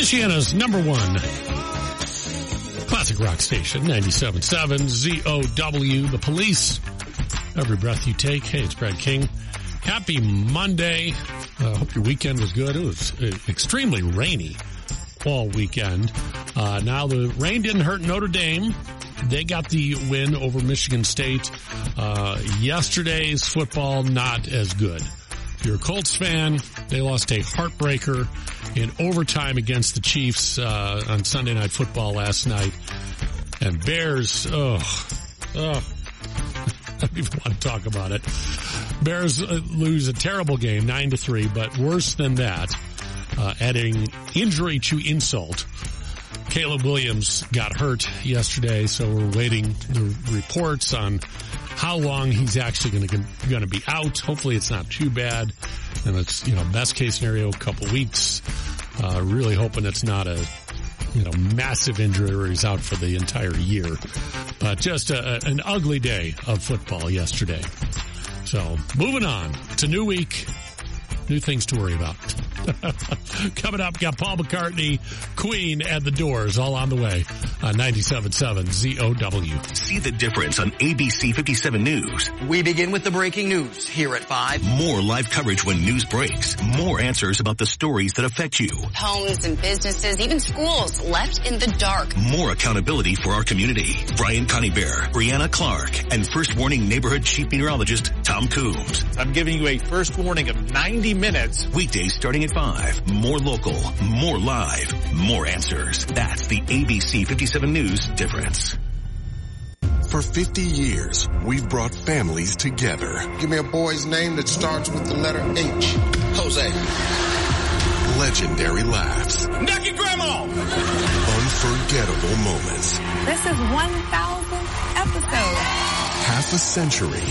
Michiana's number one classic rock station, 97.7 ZOW, The Police. Every breath you take. Hey, it's Brad King. Happy Monday. Hope your weekend was good. It was extremely rainy all weekend. Now the rain didn't hurt Notre Dame. They got the win over Michigan State. Yesterday's football, not as good. If you're a Colts fan, they lost a heartbreaker in overtime against the Chiefs on Sunday Night Football last night. And Bears, I don't even want to talk about it. Bears lose a terrible game, 9-3, but worse than that, adding injury to insult. Caleb Williams got hurt yesterday, so we're waiting the reports on how long he's actually going to be out. Hopefully it's not too bad, and it's, best case scenario, a couple weeks. Really hoping it's not a, massive injury where he's out for the entire year. But just an ugly day of football yesterday. So moving on. It's a new week. New things to worry about. Coming up, got Paul McCartney, Queen, and The Doors all on the way on 97.7 ZOW. See the difference on ABC 57 News. We begin with the breaking news here at 5. More live coverage when news breaks. More answers about the stories that affect you. Homes and businesses, even schools, left in the dark. More accountability for our community. Brian Conybeare, Brianna Clark, and First Warning Neighborhood Chief Meteorologist Tom Coombs. I'm giving you a first warning of 90 minutes. Weekdays starting at 5. More local, more live, more answers. That's the ABC 57 News difference. For 50 years, we've brought families together. Give me a boy's name that starts with the letter H. Jose. Legendary laughs. Nucky Grandma! Unforgettable moments. This is 1,000th episode. Half a century.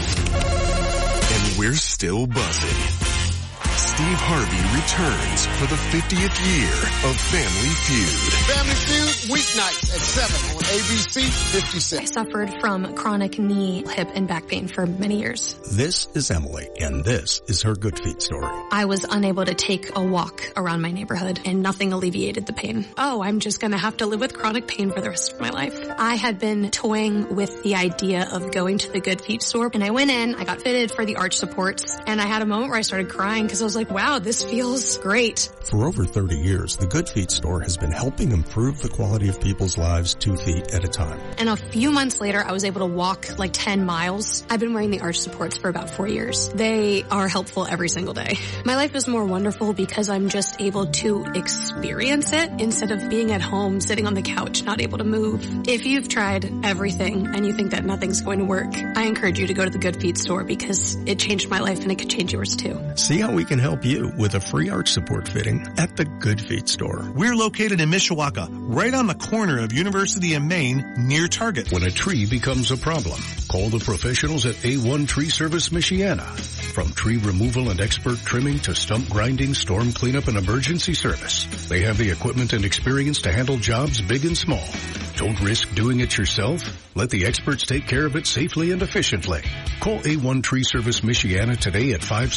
And we're still buzzing. Steve Harvey returns for the 50th year of Family Feud. Family Feud, weeknights at 7 on ABC 56. I suffered from chronic knee, hip, and back pain for many years. This is Emily, and this is her Good Feet story. I was unable to take a walk around my neighborhood, and nothing alleviated the pain. Oh, I'm just going to have to live with chronic pain for the rest of my life. I had been toying with the idea of going to the Good Feet store, and I went in, I got fitted for the arch supports, and I had a moment where I started crying because I was like, wow, this feels great. For over 30 years, the Good Feet store has been helping improve the quality of people's lives 2 feet at a time. And a few months later, I was able to walk like 10 miles. I've been wearing the arch supports for about 4 years. They are helpful every single day. My life is more wonderful because I'm just able to experience it instead of being at home, sitting on the couch, not able to move. If you've tried everything and you think that nothing's going to work, I encourage you to go to the Good Feet store because it changed my life and it could change yours too. See how we can help you with a free arch support fitting at the Good Feet store. We're located in Mishawaka, right on the corner of University and Main, near Target. When a tree becomes a problem, call the professionals at A1 Tree Service Michiana. From tree removal and expert trimming to stump grinding, storm cleanup, and emergency service, they have the equipment and experience to handle jobs big and small. Don't risk doing it yourself. Let the experts take care of it safely and efficiently. Call A1 Tree Service Michiana today at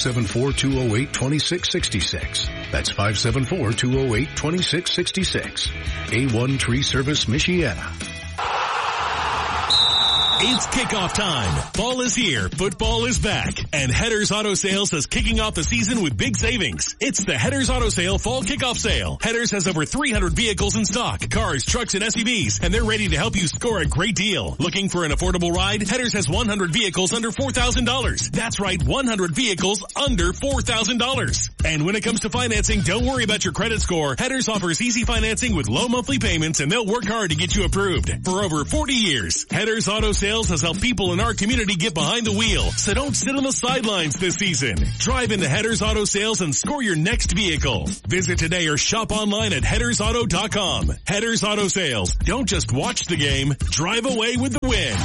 574-208-2666. That's 574-208-2666. A1 Tree Service Michiana. It's kickoff time. Fall is here. Football is back. And Headers Auto Sales is kicking off the season with big savings. It's the Headers Auto Sale Fall Kickoff Sale. Headers has over 300 vehicles in stock, cars, trucks, and SUVs, and they're ready to help you score a great deal. Looking for an affordable ride? Headers has 100 vehicles under $4,000. That's right, 100 vehicles under $4,000. And when it comes to financing, don't worry about your credit score. Headers offers easy financing with low monthly payments, and they'll work hard to get you approved. For over 40 years, Headers Auto Sales has helped people in our community get behind the wheel, so don't sit on the sidelines this season. Drive into Headers Auto Sales and score your next vehicle. Visit today or shop online at headersauto.com. Headers Auto Sales. Don't just watch the game, drive away with the win.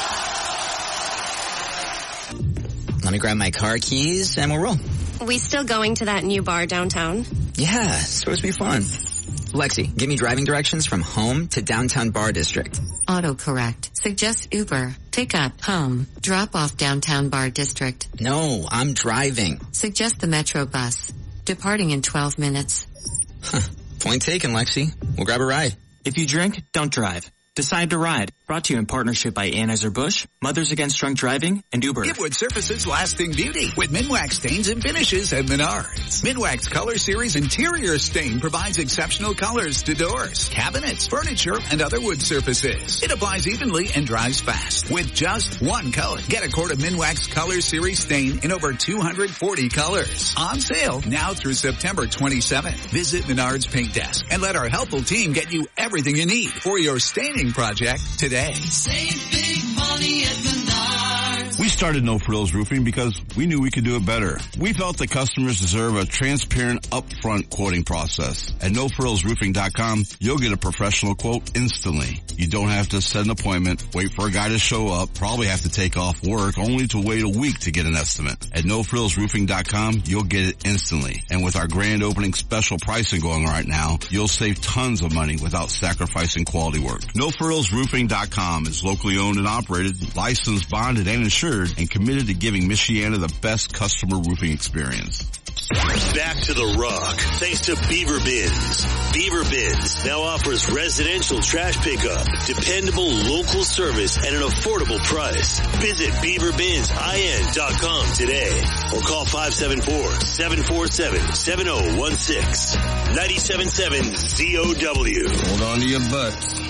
Let me grab my car keys and we'll roll. We still going to that new bar downtown? Yeah, it's supposed to be fun. Lexi, give me driving directions from home to downtown bar district. Autocorrect. Suggest Uber. Pick up, home. Drop off downtown bar district. No, I'm driving. Suggest the Metro bus. Departing in 12 minutes. Point taken, Lexi. We'll grab a ride. If you drink, don't drive. Decide to Ride. Brought to you in partnership by Anheuser-Busch, Mothers Against Drunk Driving, and Uber. Give wood surfaces lasting beauty with Minwax stains and finishes at Menards. Minwax Color Series Interior Stain provides exceptional colors to doors, cabinets, furniture, and other wood surfaces. It applies evenly and dries fast with just one color. Get a quart of Minwax Color Series Stain in over 240 colors. On sale now through September 27th. Visit Menards Paint Desk and let our helpful team get you everything you need for your staining project today. Save big money at Menards. We started No Frills Roofing because we knew we could do it better. We felt that customers deserve a transparent, upfront quoting process. At NoFrillsRoofing.com, you'll get a professional quote instantly. You don't have to set an appointment, wait for a guy to show up, probably have to take off work, only to wait a week to get an estimate. At NoFrillsRoofing.com, you'll get it instantly. And with our grand opening special pricing going right now, you'll save tons of money without sacrificing quality work. NoFrillsRoofing.com is locally owned and operated, licensed, bonded, and insured, and committed to giving Michiana the best customer roofing experience. Back to the Rock, thanks to Beaver Bins. Beaver Bins now offers residential trash pickup, dependable local service at an affordable price. Visit BeaverBinsIN.com today or call 574-747-7016. 97.7 ZOW. Hold on to your butts.